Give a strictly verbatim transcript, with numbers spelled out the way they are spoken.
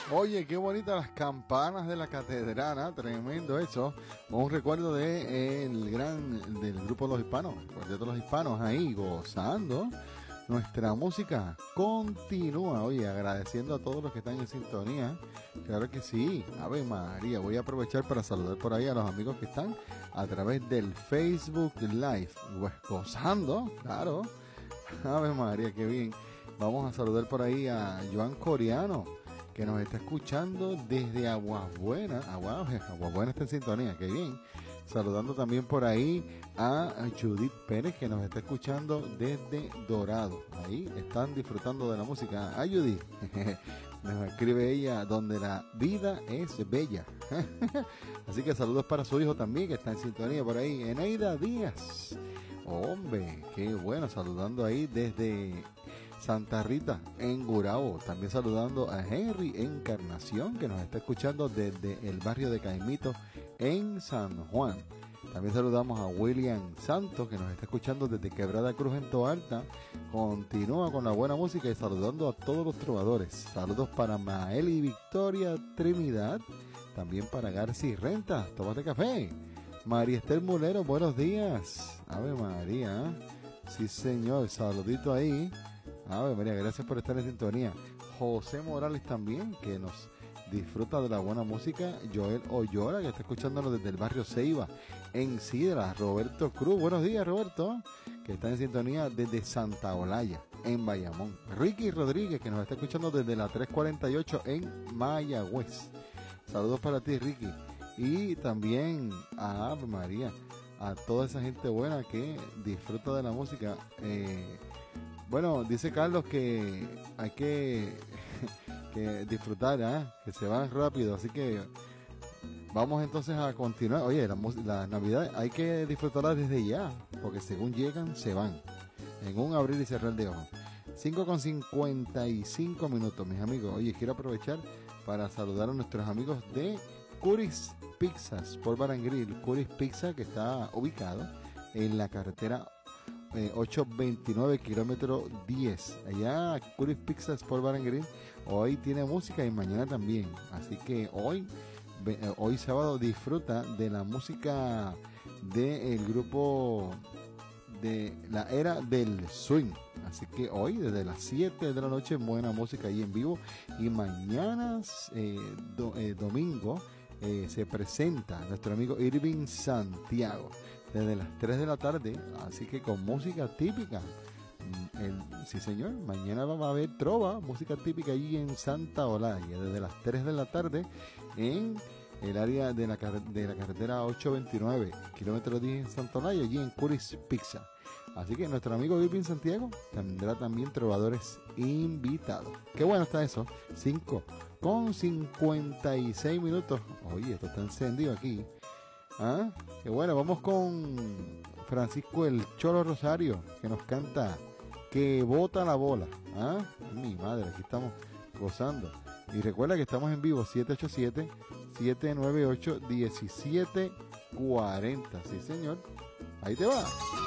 Oye, qué bonitas las campanas de la catedral, ¿eh? Tremendo eso. Un recuerdo de eh, el gran del grupo Los Hispanos, el cuarteto Los Hispanos ahí gozando. Nuestra música continúa. Oye, agradeciendo a todos los que están en sintonía. Claro que sí. Ave María, voy a aprovechar para saludar por ahí a los amigos que están a través del Facebook Live. Pues gozando, claro. Ave María, qué bien. Vamos a saludar por ahí a Joan Coriano, que nos está escuchando desde Aguas Buenas. Aguas, Aguas Buenas está en sintonía, qué bien. Saludando también por ahí a Judith Pérez, que nos está escuchando desde Dorado. Ahí están disfrutando de la música. Ah, Judith, nos escribe ella, donde la vida es bella. Así que saludos para su hijo también, que está en sintonía por ahí. Eneida Díaz. Hombre, qué bueno, saludando ahí desde Santa Rita en Gurabo. También saludando a Henry Encarnación, que nos está escuchando desde el barrio de Caimito en San Juan. También saludamos a William Santos, que nos está escuchando desde Quebrada Cruz en Toalta. Continúa con la buena música y saludando a todos los trovadores. Saludos para Mael y Victoria Trinidad. También para Garci Renta, tómate café. María Esther Mulero, buenos días. Ave María. Sí, señor, saludito ahí. Ave María, gracias por estar en sintonía. José Morales también, que nos disfruta de la buena música. Joel Oyola, que está escuchándonos desde el barrio Ceiba, en Sidra. Roberto Cruz, buenos días, Roberto, que está en sintonía desde Santa Olaya, en Bayamón. Ricky Rodríguez, que nos está escuchando desde la tres cuarenta y ocho en Mayagüez. Saludos para ti, Ricky. Y también a Ave María, a toda esa gente buena que disfruta de la música. Eh, bueno, dice Carlos que hay que, que disfrutar, ¿eh? Que se van rápido, así que vamos entonces a continuar. Oye, la, la Navidad hay que disfrutarla desde ya, porque según llegan, se van, en un abrir y cerrar de ojos. cinco con cincuenta y cinco minutos, mis amigos. Oye, quiero aprovechar para saludar a nuestros amigos de Curis Pizzas por Bar and Grill. Curis Pizza, que está ubicado en la carretera eh, ochocientos veintinueve, kilómetro diez. Allá Curis Pizzas por Bar and Grill. Hoy tiene música y mañana también. Así que hoy, eh, hoy sábado, disfruta de la música del grupo de la era del swing. Así que hoy desde las siete de la noche buena música ahí en vivo. Y mañana eh, do, eh, domingo Eh, se presenta nuestro amigo Irving Santiago desde las tres de la tarde, así que con música típica. El, sí señor, mañana va a haber trova, música típica allí en Santa Olaya desde las tres de la tarde en el área de la, de la carretera ochocientos veintinueve, kilómetro diez en Santa Olaya, allí en Curis Pizza. Así que nuestro amigo Irving Santiago tendrá también trovadores invitados. Qué bueno está eso. cinco con cincuenta y seis minutos. Oye, esto está encendido aquí. ¿Ah? Qué bueno, vamos con Francisco el Cholo Rosario, que nos canta Que Bota la Bola. ¿Ah? Mi madre, aquí estamos gozando. Y recuerda que estamos en vivo, siete ocho siete, siete nueve ocho, uno siete cuatro cero. Sí, señor. Ahí te va.